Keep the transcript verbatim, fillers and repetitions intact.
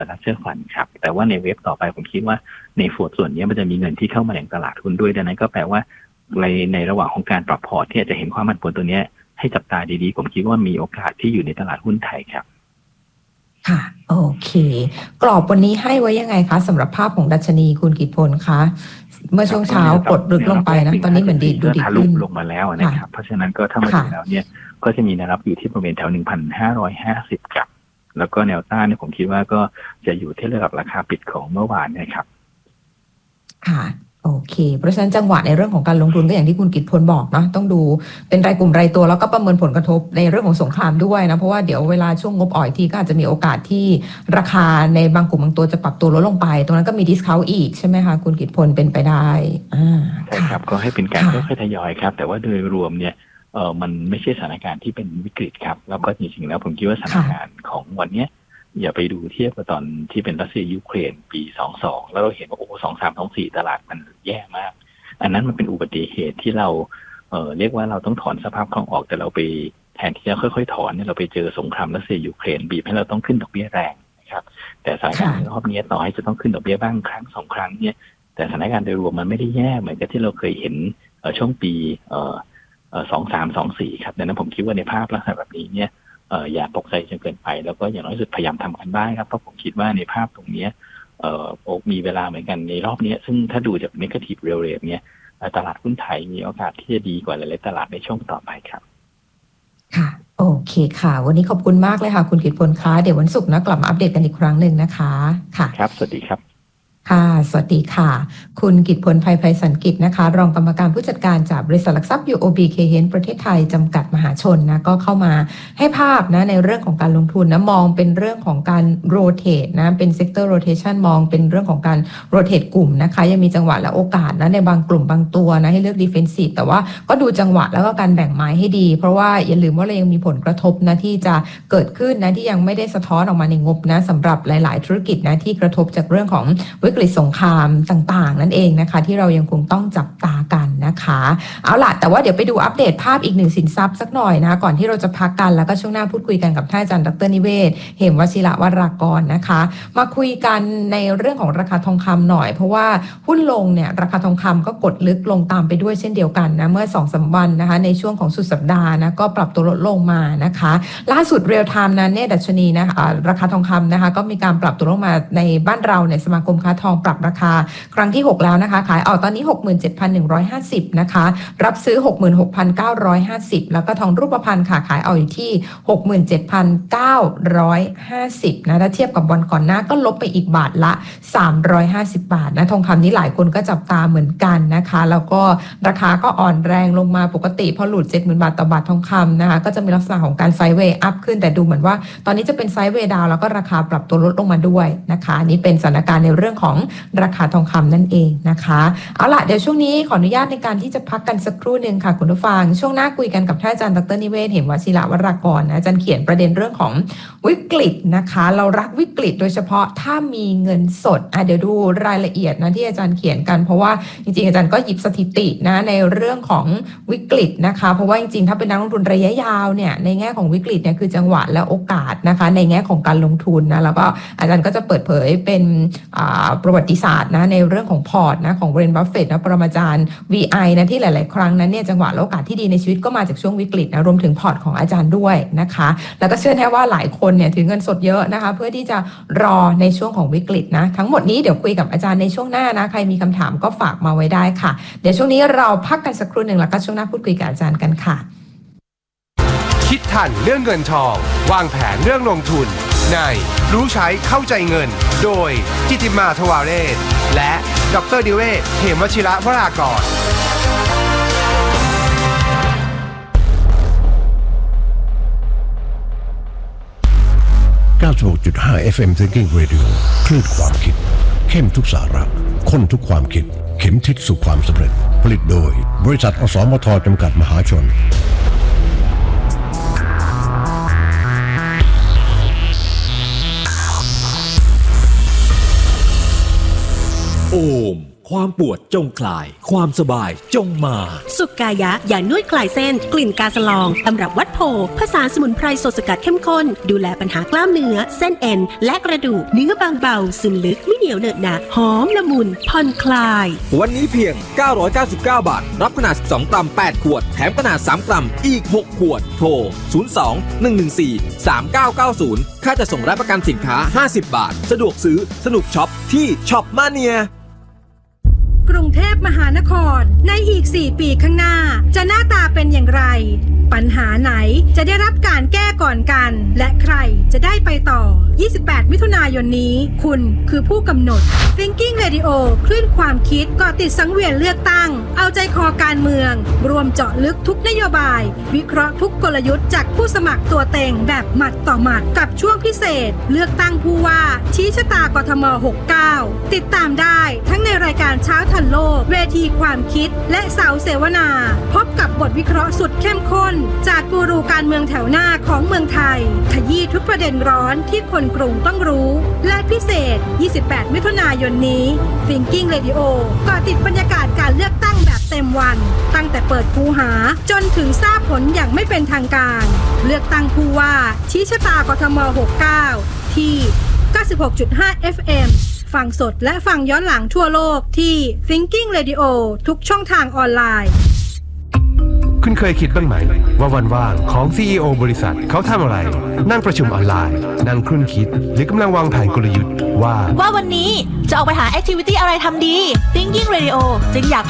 เชื่อฟันครับแต่ว่าในเว็บต่อไปผมคิดว่าในโฟดส่วนนี้มันจะมีเงินที่เข้ามาในตลาดหุ้นด้วยดังนั้นก็แปลว่าในในระหว่างของการปรับพอร์ตที่อาจจะเห็นความผันผวนตัวนี้ให้จับตาดีๆผมคิดว่ามีโอกาสที่อยู่ในตลาดหุ้นไทยครับค่ะโอเคกรอบวันนี้ให้ไว้ยังไงคะสำหรับภาพของดัชนีคุณกิตพลคะเมื่อช่วงเช้ากดลึกลงไปนะตอนนี้เหมือนดีดูดีขึ้นลงมาแล้วนะครับเพราะฉะนั้นก็ถ้ามาดูแล้วเนี่ยก็จะมีแนวรับอยู่ที่บริเวณแถว หนึ่งพันห้าร้อยห้าสิบ ครับแล้วก็แนวต้านเนี่ยผมคิดว่าก็จะอยู่ที่ระดับราคาปิดของเมื่อวานนะครับค่ะโอเคเพราะฉะนั้นจังหวะในเรื่องของการลงทุนก็อย่างที่คุณกิตพลบอกนะต้องดูเป็นรายกลุ่มรายตัวแล้วก็ประเมินผลกระทบในเรื่องของสงครามด้วยนะเพราะว่าเดี๋ยวเวลาช่วงงบอ่อยทีก็อาจจะมีโอกาสที่ราคาในบางกลุ่มบางตัวจะปรับตัวลดลงไปตรงนั้นก็มีดิสเคาท์อีกใช่ไหมคะคุณกิตพลเป็นไปได้อ่าใช่ครับก็ให้เป็นการค่อยๆทยอยครับแต่ว่าโดยรวมเนี่ยเออมันไม่ใช่สถานการณ์ที่เป็นวิกฤตครับแล้วก็จริงๆแล้วผมคิดว่าสถานการณ์ของวันนี้อย่าไปดูเทียบกับตอนที่เป็นรัสเซียยูเครนปีสองสิบสองแล้วเราเห็นว่าโอ้สองสามสองสี่ตลาดมันแย่มากอันนั้นมันเป็นอุบัติเหตุที่เราเอ่อเรียกว่าเราต้องถอนสภาพคล่องออกแต่เราไปแทนที่จะค่อยๆถอนเนี่ยเราไปเจอสงครามรัสเซียยูเครนบีบให้เราต้องขึ้นดอกเบี้ยแรงนะครับแต่สถานการณ์รอบนี้ต่อให้จะต้องขึ้นดอกเบี้ยบ้างครั้งสองครั้งเนี่ยแต่สถานการณ์โดยรวมมันไม่ได้แย่เหมือนกับที่เราเคยเห็นเอ่อช่วงปีเอ่อเอ่อสองสามสองสี่ครับดังนั้นผมคิดว่าในภาพลักษณะแบบนี้เนี่ยเอ่ออย่าตกใจจนเกินไปแล้วก็อย่างน้อยสุดพยายามทำกันบ้างครับเพราะผมคิดว่าในภาพตรงนี้เอ่อโอกมีเวลาเหมือนกันในรอบนี้ซึ่งถ้าดูจากเนกาทีฟเรียลเรทเนี่ยตลาดหุ้นไทยมีโอกาสที่จะดีกว่าหลายๆตลาดในช่วงต่อไปครับค่ะโอเคค่ะวันนี้ขอบคุณมากเลยค่ะคุณกิตพลคะเดี๋ยววันศุกร์นะกลับมาอัปเดตกันอีกครั้งหนึ่งนะคะค่ะครับสวัสดีครับค่ะสวัสดีค่ะคุณกิตพลไพไพศรกิจนะคะรองกรรมการผู้จัดการจากบริษัทหลักทรัพย์ ยู โอ บี เค เฮน ประเทศไทยจำกัดมหาชนนะก็เข้ามาให้ภาพนะในเรื่องของการลงทุนนะมองเป็นเรื่องของการโรเตทนะเป็น sector rotation มองเป็นเรื่องของการโรเตทกลุ่มนะคะยังมีจังหวะและโอกาสนะในบางกลุ่มบางตัวนะให้เลือก defensive แต่ว่าก็ดูจังหวะแล้วก็การแบ่งไม้ให้ดีเพราะว่าอย่าลืมว่าเรายังมีผลกระทบนะที่จะเกิดขึ้นนะที่ยังไม่ได้สะท้อนออกมาในงบนะสำหรับหลายๆธุรกิจนะที่กระทบจากเรื่องของวิกฤตสงครามต่างๆนั่นเองนะคะที่เรายังคงต้องจับตากันนะคะเอาล่ะแต่ว่าเดี๋ยวไปดูอัปเดตภาพอีกหนึ่งสินทรัพย์สักหน่อยนะคะก่อนที่เราจะพักกันแล้วก็ช่วงหน้าพูดคุยกันกับท่านอาจารย์ดรนิเวศเหมวชิระวรากรนะคะมาคุยกันในเรื่องของราคาทองคำหน่อยเพราะว่าหุ้นลงเนี่ยราคาทองคำก็กดลึกลงตามไปด้วยเช่นเดียวกันนะเมื่อ สองถึงสาม วันนะคะในช่วงของสุดสัปดาห์นะก็ปรับตัวลดลงมานะคะล่าสุดเรียลไทม์นั้นเนี่ยดัชนีนะคะราคาทองคำนะคะก็มีการปรับตัวลงมาในบ้านเราเนี่ยสมาคมค้าทองปรับราคาครั้งที่หกแล้วนะคะขายออกตอนนี้ หกหมื่นเจ็ดพันหนึ่งร้อยห้าสิบ นะคะรับซื้อ หกหมื่นหกพันเก้าร้อยห้าสิบ แล้วก็ทองรูปพรรณค่ะขายออกอยู่ที่ หกหมื่นเจ็ดพันเก้าร้อยห้าสิบ นะถ้าเทียบกับวันก่อนหน้าก็ลบไปอีกบาทละสามร้อยห้าสิบบาทนะทองคำนี้หลายคนก็จับตาเหมือนกันนะคะแล้วก็ราคาก็อ่อนแรงลงมาปกติพอหลุด เจ็ดหมื่น บาทต่อบาททองคำนะคะก็จะมีลักษณะของการไซด์เวย์อัพขึ้นแต่ดูเหมือนว่าตอนนี้จะเป็นไซด์เวย์ดาวแล้วก็ราคาปรับตัวลดลงมาด้วยนะคะนี่เป็นสถานการณ์ในเรื่องของราคาทองคำนั่นเองนะคะเอาล่ะเดี๋ยวช่วงนี้ขออนุญาตในการที่จะพักกันสักครู่หนึ่งค่ะคุณผู้ฟังช่วงหน้าคุยกันกับท่านอาจารย์ดรนิเวศเหมวชิระวรากรนะอาจารย์เขียนประเด็นเรื่องของวิกฤตนะคะเรารักวิกฤตโดยเฉพาะถ้ามีเงินสดอ่ะเดี๋ยวดูรายละเอียดนะที่อาจารย์เขียนกันเพราะว่าจริงๆอาจารย์ก็หยิบสถิตินะในเรื่องของวิกฤตนะคะเพราะว่าจริงๆถ้าเป็นนักลงทุนระยะยาวเนี่ยในแง่ของวิกฤตเนี่ยคือจังหวะและโอกาสนะคะในแง่ของการลงทุนนะแล้วก็อาจารย์ก็จะเปิดเผยเป็นประวัติศาสตร์นะในเรื่องของพอร์ตนะของ Warren Buffett นะปรมาจารย์ วี ไอ นะที่หลายๆครั้งนั้นเนี่ยจังหวะและโอกาสที่ดีในชีวิตก็มาจากช่วงวิกฤตนะรวมถึงพอร์ตของอาจารย์ด้วยนะคะแล้วก็เชื่อแน่ว่าหลายคนเนี่ยถือเงินสดเยอะนะคะเพื่อที่จะรอในช่วงของวิกฤตนะทั้งหมดนี้เดี๋ยวคุยกับอาจารย์ในช่วงหน้านะใครมีคำถามก็ฝากมาไว้ได้ค่ะเดี๋ยวช่วงนี้เราพักกันสักครู่หนึ่งแล้วก็ช่วงหน้าพูดคุยกับอาจารย์กันค่ะคิดทันเรื่องเงินทองวางแผนเรื่องลงทุนในรู้ใช้เข้าใจเงินโดยจิติมาทวาเรศและดรนิเวศเหมวชิระวรากรเก้าสิบหกจุดห้า เอฟ เอ็ม Thinking Radio คลื่นความคิดเข้มทุกสาระข้นทุกความคิดเข็มทิศสู่ความสำเร็จผลิตโดยบริษัทอสมทจำกัดมหาชนโอมความปวดจงคลายความสบายจงมาสุกายะยานวดคลายเส้นกลิ่นกาสลองตำรับวัดโพผสานสมุนไพรสดสกัดเข้มข้นดูแลปัญหากล้ามเนื้อเส้นเอ็นและกระดูกเนื้อบางเบาซึมลึกไม่เหนียวเหนอะหนะหอมละมุนผ่อนคลายวันนี้เพียงเก้าร้อยเก้าสิบเก้าบาทรับขนาดสิบสองกรัมแปดขวดแถมขนาดสามกรัมอีกหกขวดโทรศูนย์ สอง หนึ่ง หนึ่ง สี่ สาม เก้า เก้า ศูนย์ค่าจะส่งรับประกันสินค้าห้าสิบบาทสะดวกซื้อสนุกช็อปที่ช็อปมาเนียกรุงเทพมหานครในอีกสี่ปีข้างหน้าจะหน้าตาเป็นอย่างไรปัญหาไหนจะได้รับการแก้ก่อนกันและใครจะได้ไปต่อยี่สิบแปดมิถุนายนนี้คุณคือผู้กำหนด Thinking Radio คลื่นความคิดก่อติดสังเวียนเลือกตั้งเอาใจคอการเมืองรวมเจาะลึกทุกนโยบายวิเคราะห์ทุกกลยุทธ์จากผู้สมัครตัวเต็งแบบหมัดต่อหมัดกับช่วงพิเศษเลือกตั้งผู้ว่าชี้ชะตากทมหกสิบเก้าติดตามได้ทั้งในรายการเช้าทันโลกเวทีความคิดและเสาเสวนาพบกับบทวิเคราะห์สุดเข้มข้นจากกูรูการเมืองแถวหน้าของเมืองไทยขยี้ทุกประเด็นร้อนที่คนกรุงต้องรู้และพิเศษยี่สิบแปดมิถุนายนนี้ Thinking Radio ก็ติดบรรยากาศการเลือกตั้งแบบเต็มวันตั้งแต่เปิดคูหาจนถึงทราบผลอย่างไม่เป็นทางการเลือกตั้งผู้ว่าชี้ชะตากทมหกสิบเก้าที่ เก้าสิบหกจุดห้า เอฟ เอ็ม ฟังสดและฟังย้อนหลังทั่วโลกที่ Thinking Radio ทุกช่องทางออนไลน์คุณเคยคิดบ้างไหมว่าวันว่างของ ซี อี โอ บริษัทเขาทำอะไรนั่งประชุมออนไลน์นั่งครุ่นคิดหรือกำลังวางแผนกลยุทธ์ว่าว่าวันนี้จะออกไปหาแอคทิวิตี้อะไรทำดี Thinking Radio จึงอยาก